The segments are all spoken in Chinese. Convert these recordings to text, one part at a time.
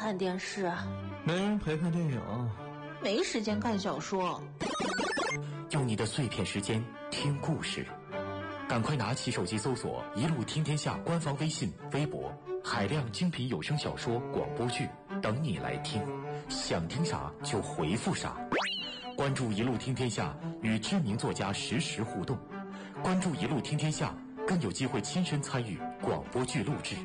看电视， 没人陪看电影， 没时间看小说。 用你的碎片时间听故事，赶快拿起手机搜索“一路听天下”官方微信、微博，海量精品有声小说、广播剧等你来听，想听啥就回复啥。关注“一路听天下”，与知名作家实时互动。关注“一路听天下”，更有机会亲身参与广播剧录制。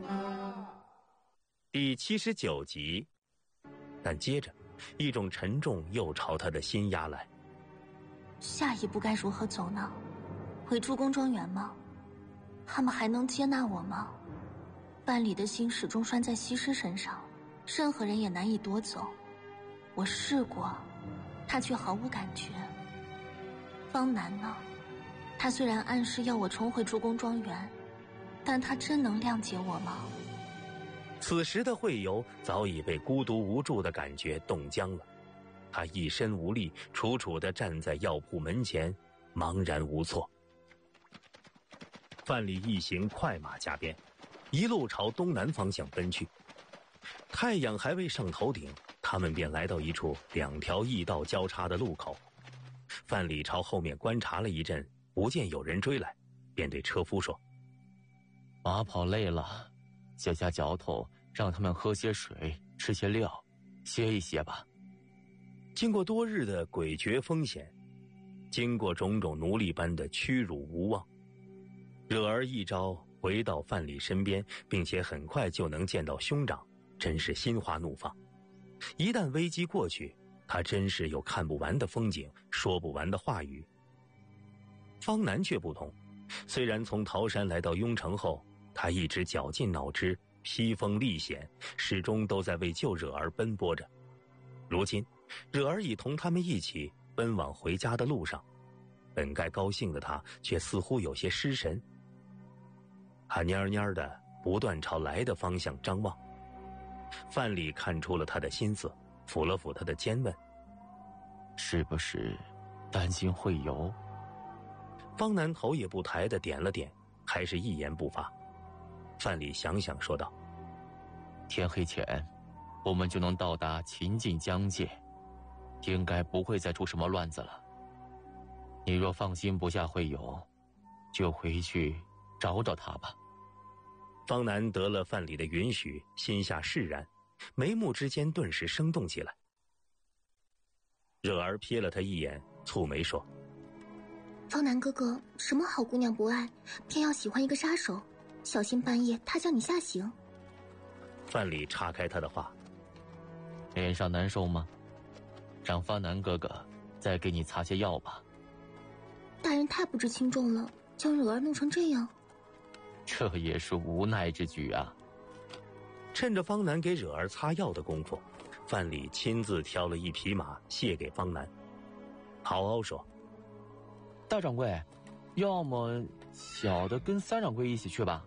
第79集，但接着一种沉重又朝他的心压来。 下一步该如何走呢？回诸公庄园吗？他们还能接纳我吗？范蠡的心始终拴在西施身上，任何人也难以夺走。我试过，他却毫无感觉。方南呢？他虽然暗示要我重回诸公庄园，但他真能谅解我吗？ 此时的惠游早已被孤独无助的感觉冻僵了，他一身无力，楚楚地站在药铺门前，茫然无措。范蠡一行快马加鞭，一路朝东南方向奔去。太阳还未上头顶，他们便来到一处两条驿道交叉的路口。范蠡朝后面观察了一阵，不见有人追来，便对车夫说： 马跑累了，下下脚头，让他们喝些水，吃些料，歇一歇吧。 经过多日的诡谲风险，经过种种奴隶般的屈辱无望，惹儿一朝回到范蠡身边，并且很快就能见到兄长，真是心花怒放。一旦危机过去，他真是有看不完的风景，说不完的话语。方南却不同，虽然从桃山来到雍城后，他一直绞尽脑汁，披风历险，始终都在为救惹儿奔波着。如今惹儿已同他们一起奔往回家的路上，本该高兴的他却似乎有些失神。他蔫蔫的不断朝来的方向张望。范蠡看出了他的心思，抚了抚他的肩问： 是不是担心惠游？ 方南头也不抬的点了点，还是一言不发。范蠡想想说道： 天黑前我们就能到达秦晋疆界，应该不会再出什么乱子了。你若放心不下惠游，就回去找找他吧。 方南得了范蠡的允许，心下释然，眉目之间顿时生动起来。惹儿瞥了他一眼，蹙眉说： 方南哥哥，什么好姑娘不爱，偏要喜欢一个杀手，小心半夜他将你吓醒。 范蠡岔开他的话： 脸上难受吗？让方南哥哥再给你擦些药吧。 大人太不知轻重了，将惹儿弄成这样。 这也是无奈之举啊。 趁着方南给惹儿擦药的功夫，范蠡亲自挑了一匹马卸给方南。陶敖说： 大掌柜，要么小的跟三掌柜一起去吧。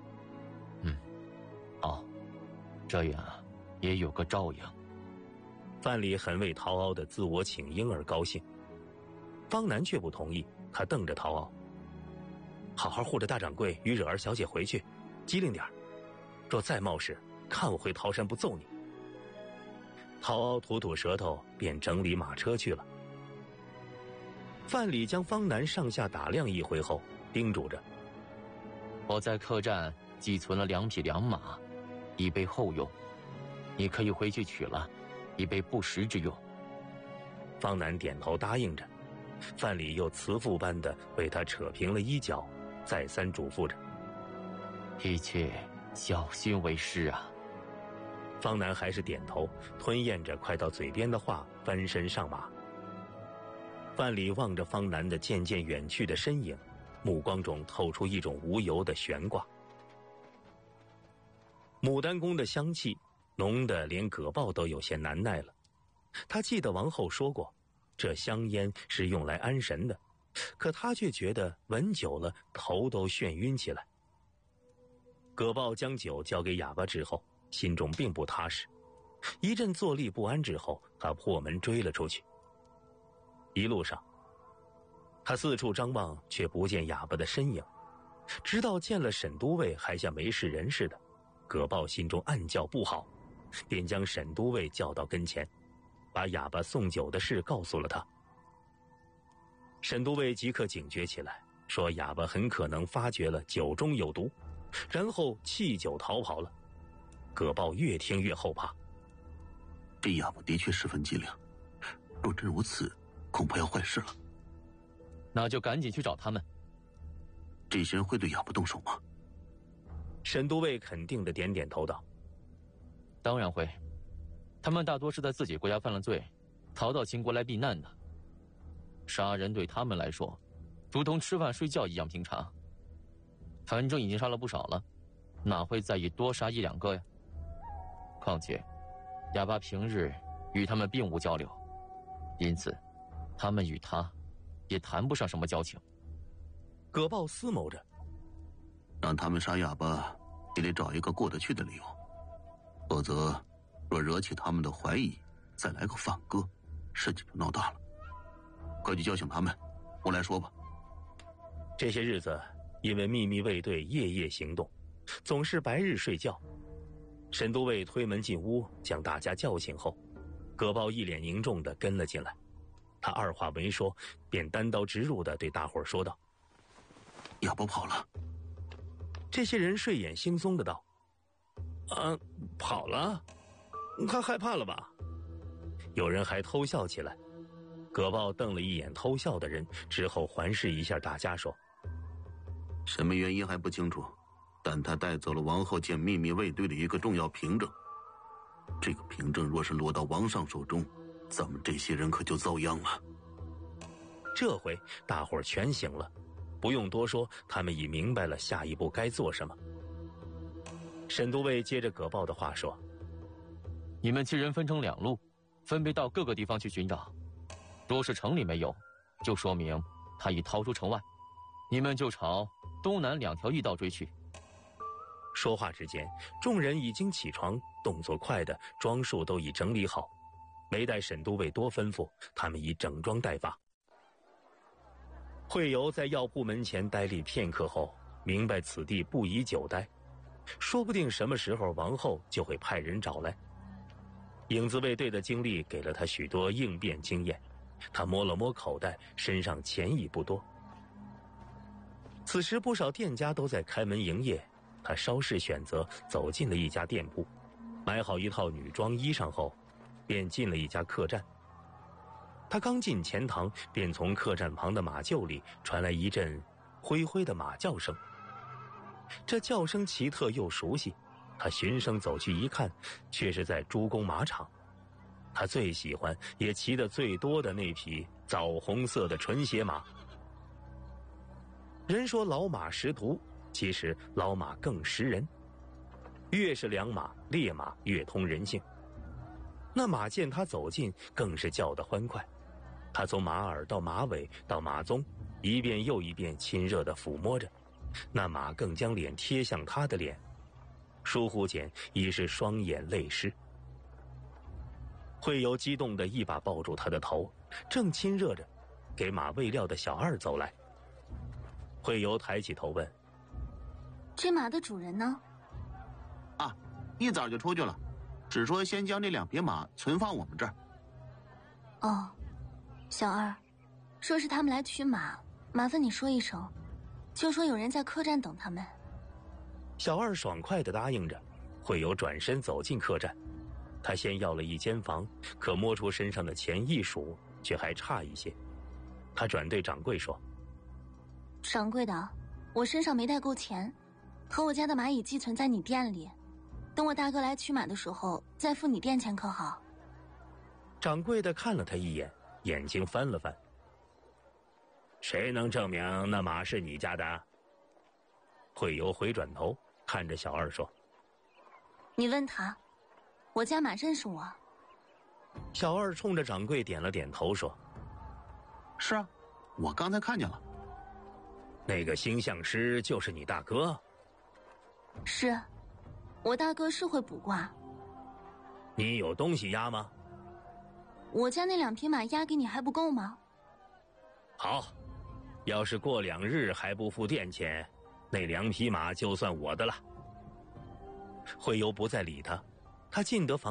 好，这样也有个照应。 范蠡很为陶敖的自我请缨而高兴。方南却不同意，他瞪着陶敖：好好护着大掌柜与惹儿小姐回去，机灵点，若再冒失，看我回桃山不揍你。陶敖吐吐舌头，便整理马车去了。范蠡将方南上下打量一回后，叮嘱着： 我在客栈寄存了2匹良马，以备后用，你可以回去取了，以备不时之用。 方南点头答应着。范蠡又慈父般的为他扯平了衣角，再三嘱咐着： 一切小心为是啊。 方南还是点头，吞咽着快到嘴边的话，翻身上马。范蠡望着方南的渐渐远去的身影，目光中透出一种无由的悬挂。牡丹宫的香气浓得连葛豹都有些难耐了。他记得王后说过，这香烟是用来安神的，可他却觉得闻久了头都眩晕起来。葛豹将酒交给哑巴之后，心中并不踏实，一阵坐立不安之后，他破门追了出去。一路上他四处张望，却不见哑巴的身影，直到见了沈都尉还像没事人似的。葛豹心中暗叫不好， 便将沈都尉叫到跟前，把哑巴送酒的事告诉了他。沈都尉即刻警觉起来，说哑巴很可能发觉了酒中有毒，然后弃酒逃跑了。葛豹越听越后怕， 这哑巴的确十分机灵，若真如此，恐怕要坏事了。 那就赶紧去找他们。 这些人会对哑巴动手吗？ 沈都尉肯定的点点头道： 当然会，他们大多是在自己国家犯了罪，逃到秦国来避难的。杀人对他们来说，如同吃饭睡觉一样平常。反正已经杀了不少了，哪会在意多杀一两个呀？况且，哑巴平日与他们并无交流，因此，他们与他也谈不上什么交情。 葛豹思谋着， 让他们杀哑巴，也得找一个过得去的理由，否则，若惹起他们的怀疑，再来个反戈，事情就闹大了。快去叫醒他们，我来说吧。 这些日子，因为秘密卫队夜夜行动，总是白日睡觉。沈都尉推门进屋，将大家叫醒后，葛豹一脸凝重地跟了进来。他二话没说，便单刀直入地对大伙说道： 哑巴跑了。 这些人睡眼惺忪的道：跑了？他害怕了吧？有人还偷笑起来。葛豹瞪了一眼偷笑的人，之后环视一下大家说： 什么原因还不清楚，但他带走了王后见秘密卫队的一个重要凭证。这个凭证若是落到王上手中，咱们这些人可就遭殃了。 这回大伙儿全醒了，不用多说，他们已明白了下一步该做什么。沈都尉接着葛豹的话说： 你们7人分成2路，分别到各个地方去寻找。若是城里没有，就说明他已逃出城外，你们就朝东南2条驿道追去。 说话之间，众人已经起床，动作快的装束都已整理好，没待沈都尉多吩咐，他们已整装待发。会友在药铺门前呆立片刻后，明白此地不宜久待，说不定什么时候王后就会派人找来。影子卫队的经历给了他许多应变经验，他摸了摸口袋，身上钱已不多。此时不少店家都在开门营业，他稍事选择，走进了一家店铺，买好一套女装衣裳后，便进了一家客栈。他刚进前堂，便从客栈旁的马厩里传来一阵灰灰的马叫声。这叫声奇特又熟悉，他循声走去一看，却是在诸公马场。他最喜欢也骑得最多的那匹枣红色的纯血马。人说老马识途，其实老马更识人。越是良马烈马，越通人性。那马见他走近，更是叫得欢快。他从马耳到马尾到马鬃，一遍又一遍亲热地抚摸着，那马更将脸贴向他的脸，疏忽间已是双眼泪湿。会友激动地一把抱住他的头，正亲热着，给马喂料的小二走来。会友抬起头问： 这马的主人呢？ 啊，一早就出去了，只说先将这2匹马存放我们这儿。 哦，小二，若是他们来取马，麻烦你说一声，就说有人在客栈等他们。 小二爽快地答应着。会友转身走进客栈，他先要了一间房，可摸出身上的钱一数，却还差一些。他转对掌柜说： 掌柜的，我身上没带够钱，和我家的马已寄存在你店里，等我大哥来取马的时候再付你店钱可好？ 掌柜的看了他一眼，眼睛翻了翻。谁能证明那马是你家的？会友回转头看着小二说： 你问他，我家马认识我。 小二冲着掌柜点了点头说： 是啊，我刚才看见了。 那个星象师就是你大哥？ 是，我大哥是会卜卦。 你有东西押吗？ 我家那2匹马押给你还不够吗？ 好，要是过2日还不付店钱，那2匹马就算我的了。会友不再理他， 他进得房